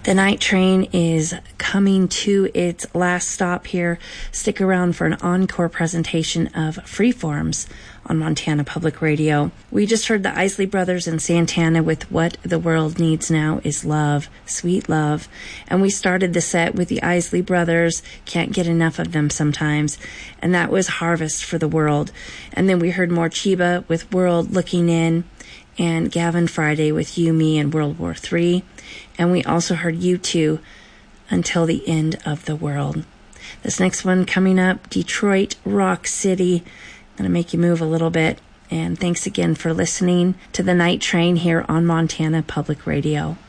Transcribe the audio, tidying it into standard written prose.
The night train is coming to its last stop here. Stick around for an encore presentation of Freeforms on Montana Public Radio. We just heard the Isley Brothers and Santana with What the World Needs Now is Love, Sweet Love. And we started the set with the Isley Brothers, can't get enough of them sometimes. And that was Harvest for the World. And then we heard more Chiba with World Looking In, and Gavin Friday with You, Me, and World War III. And we also heard U2, Until the End of the World. This next one coming up, Detroit Rock City. Gonna make you move a little bit. And thanks again for listening to The Night Train here on Montana Public Radio.